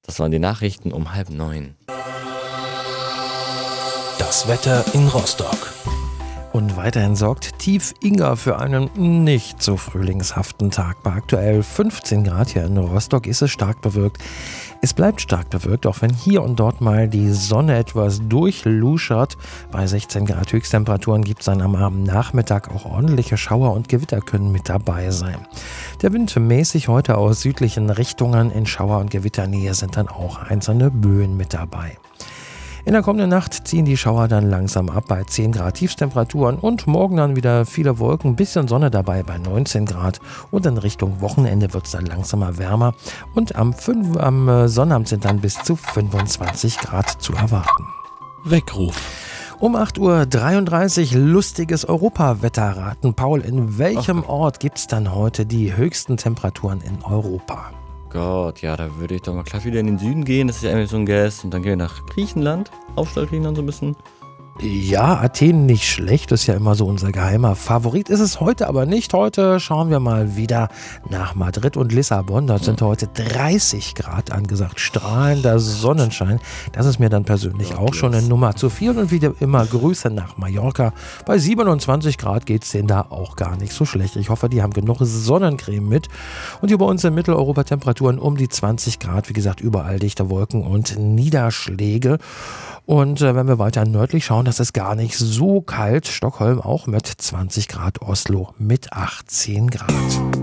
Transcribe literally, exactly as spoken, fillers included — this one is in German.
Das waren die Nachrichten um halb neun. Das Wetter in Rostock. Und weiterhin sorgt Tief Inga für einen nicht so frühlingshaften Tag. Bei aktuell fünfzehn Grad hier in Rostock ist es stark bewölkt. Es bleibt stark bewölkt, auch wenn hier und dort mal die Sonne etwas durchluschert. Bei sechzehn Grad Höchsttemperaturen gibt es dann am Abendnachmittag auch ordentliche Schauer und Gewitter können mit dabei sein. Der Wind mäßig heute aus südlichen Richtungen. In Schauer- und Gewitternähe sind dann auch einzelne Böen mit dabei. In der kommenden Nacht ziehen die Schauer dann langsam ab bei zehn Grad Tiefstemperaturen und morgen dann wieder viele Wolken, bisschen Sonne dabei bei neunzehn Grad und in Richtung Wochenende wird es dann langsamer wärmer und am, fünf, am Sonnabend sind dann bis zu fünfundzwanzig Grad zu erwarten. Weckruf. Um acht Uhr dreiunddreißig lustiges Europawetterraten. Paul, in welchem Ort gibt es dann heute die höchsten Temperaturen in Europa? Gott, ja, da würde ich doch mal klar wieder in den Süden gehen. Das ist ja irgendwie so ein Guess. Und dann gehen wir nach Griechenland. Aufstand Griechenland so ein bisschen. Ja, Athen nicht schlecht, ist ja immer so unser geheimer Favorit. Ist es heute aber nicht. Heute schauen wir mal wieder nach Madrid und Lissabon. Dort sind heute dreißig Grad angesagt. Strahlender Sonnenschein. Das ist mir dann persönlich auch schon eine Nummer zu viel. Und wieder immer Grüße nach Mallorca. Bei siebenundzwanzig Grad geht es denen da auch gar nicht so schlecht. Ich hoffe, die haben genug Sonnencreme mit. Und hier bei uns in Mitteleuropa Temperaturen um die zwanzig Grad. Wie gesagt, überall dichte Wolken und Niederschläge. Und äh, wenn wir weiter nördlich schauen, das ist gar nicht so kalt. Stockholm auch mit zwanzig Grad, Oslo mit achtzehn Grad.